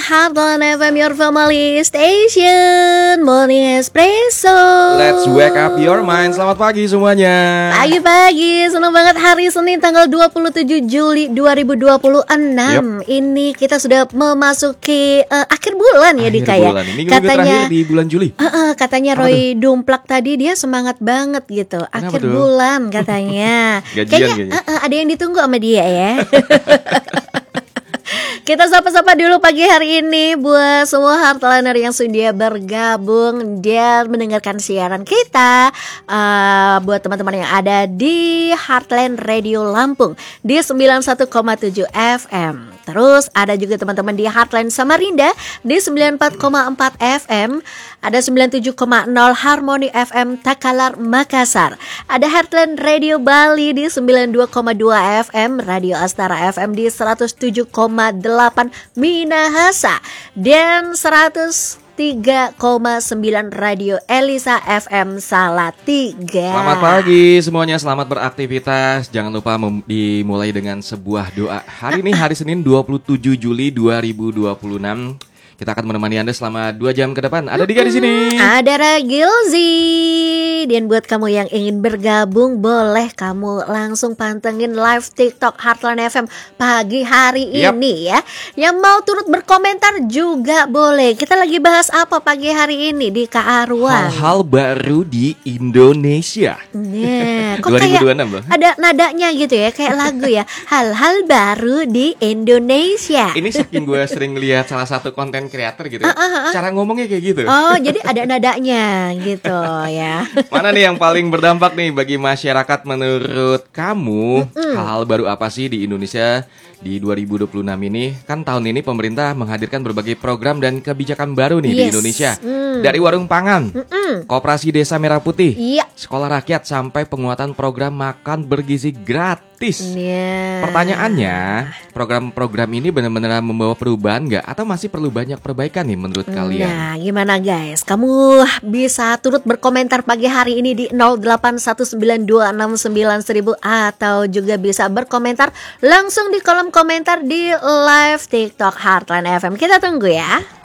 Heartland FM, your family station. Morning Espresso. Let's wake up your mind. Selamat pagi semuanya. Pagi-pagi, senang banget hari Senin tanggal 27 Juli 2026. Ini kita sudah memasuki akhir bulan ya Dika ya. Minggu terakhir di bulan Juli. Katanya Roy Dumplak tadi dia semangat banget gitu. Akhir bulan katanya. Kayaknya ada yang ditunggu sama dia ya. Kita sapa-sapa dulu pagi hari ini buat semua Heartlander yang sudah bergabung dan mendengarkan siaran kita. Buat teman-teman yang ada di Heartland Radio Lampung di 91,7 FM. Terus ada juga teman-teman di Heartland Samarinda di 94,4 FM. Ada 97,0 Harmony FM Takalar Makassar. Ada Heartland Radio Bali di 92,2 FM. Radio Astara FM di 107,8 Minahasa. Dan 103,9 Radio Elisa FM Salatiga. Selamat pagi semuanya, selamat beraktivitas. Jangan lupa dimulai dengan sebuah doa. Hari ini hari Senin 27 Juli 2026. Kita akan menemani Anda selama 2 jam ke depan. Ada Dika di sini. Ada Ragilzi. Dan buat kamu yang ingin bergabung, boleh kamu langsung pantengin live TikTok Heartland FM pagi hari ini ya. Yang mau turut berkomentar juga boleh. Kita lagi bahas apa pagi hari ini di Kak Arwan? Hal-hal baru di Indonesia. Nah, kok 2026 kayak loh. ada nadanya gitu ya, kayak lagu ya. Hal-hal baru di Indonesia. Ini saking gue sering lihat salah satu konten kreator gitu. Cara ngomongnya kayak gitu. Oh, jadi ada nadanya gitu ya. Mana nih yang paling berdampak nih bagi masyarakat menurut kamu? Hal-hal baru apa sih di Indonesia di 2026 ini? Kan tahun ini pemerintah menghadirkan berbagai program dan kebijakan baru nih di Indonesia. Dari warung pangan, Koperasi Desa Merah Putih, sekolah rakyat sampai penguatan program makan bergizi gratis. Pertanyaannya, program-program ini benar-benar membawa perubahan nggak? Atau masih perlu banyak perbaikan nih menurut kalian? Nah, gimana guys? Kamu bisa turut berkomentar pagi hari ini di 0819269000 atau juga bisa berkomentar langsung di kolom komentar di live TikTok Heartland FM. Kita tunggu ya.